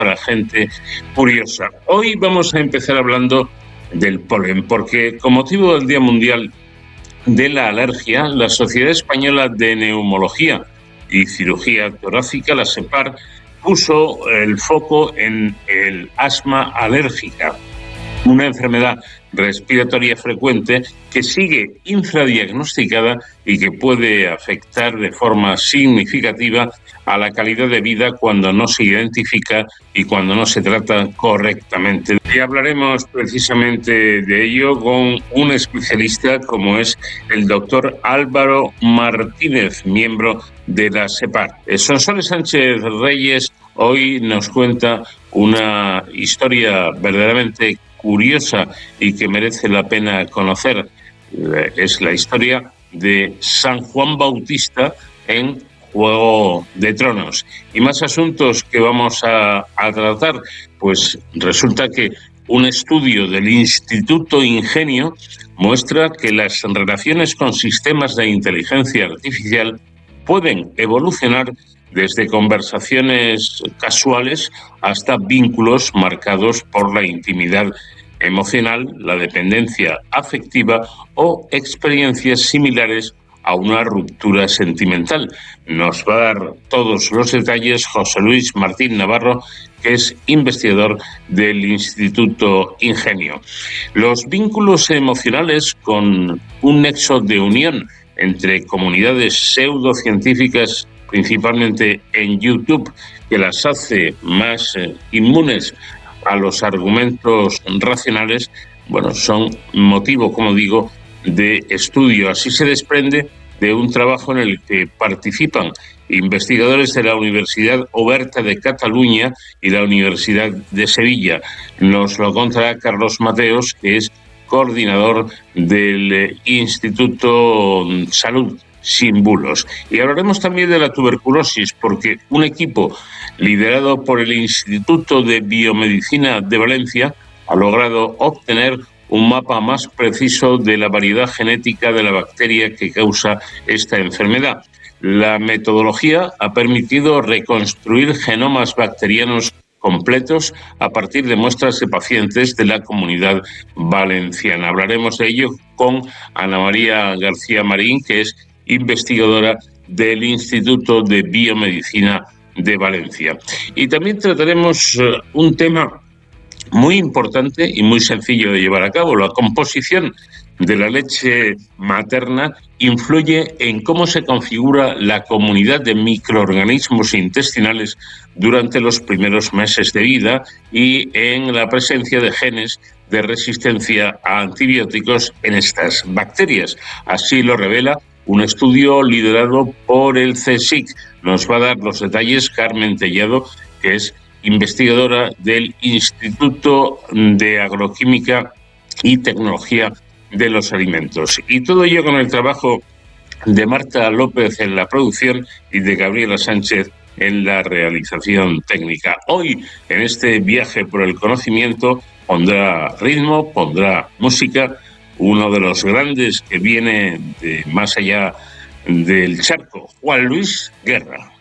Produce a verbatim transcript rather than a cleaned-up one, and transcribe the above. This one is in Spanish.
para gente curiosa. Hoy vamos a empezar hablando del polen, porque con motivo del Día Mundial de la Alergia, la Sociedad Española de Neumología y Cirugía Torácica, la SEPAR, puso el foco en el asma alérgica, una enfermedad respiratoria frecuente que sigue infradiagnosticada y que puede afectar de forma significativa a la calidad de vida cuando no se identifica y cuando no se trata correctamente. Y hablaremos precisamente de ello con un especialista como es el doctor Álvaro Martínez, miembro de la SEPAR. Sonsoles Sánchez Reyes hoy nos cuenta una historia verdaderamente curiosa y que merece la pena conocer. Es la historia de San Juan Bautista en Juego de Tronos. Y más asuntos que vamos a, a tratar, pues resulta que un estudio del Instituto Ingenio muestra que las relaciones con sistemas de inteligencia artificial pueden evolucionar desde conversaciones casuales hasta vínculos marcados por la intimidad emocional, la dependencia afectiva o experiencias similares a una ruptura sentimental. Nos va a dar todos los detalles José Luis Martín Navarro, que es investigador del Instituto Ingenio. Los vínculos emocionales con un nexo de unión entre comunidades pseudocientíficas, principalmente en YouTube, que las hace más eh, inmunes a los argumentos racionales, bueno, son motivo, como digo, de estudio. Así se desprende de un trabajo en el que participan investigadores de la Universidad Oberta de Cataluña y la Universidad de Sevilla. Nos lo contará Carlos Mateos, que es coordinador del Instituto Salud Sin Bulos. Y hablaremos también de la tuberculosis, porque un equipo liderado por el Instituto de Biomedicina de Valencia ha logrado obtener un mapa más preciso de la variedad genética de la bacteria que causa esta enfermedad. La metodología ha permitido reconstruir genomas bacterianos completos a partir de muestras de pacientes de la Comunidad Valenciana. Hablaremos de ello con Ana María García Marín, que es investigadora del Instituto de Biomedicina de Valencia. Y también trataremos uh, un tema muy importante y muy sencillo de llevar a cabo. La composición de la leche materna influye en cómo se configura la comunidad de microorganismos intestinales durante los primeros meses de vida y en la presencia de genes de resistencia a antibióticos en estas bacterias. Así lo revela un estudio liderado por el CSIC. Nos va a dar los detalles Carmen Tellado, que es investigadora del Instituto de Agroquímica y Tecnología de los Alimentos. Y todo ello con el trabajo de Marta López en la producción y de Gabriela Sánchez en la realización técnica. Hoy, en este viaje por el conocimiento, pondrá ritmo, pondrá música, uno de los grandes que viene de más allá del charco, Juan Luis Guerra.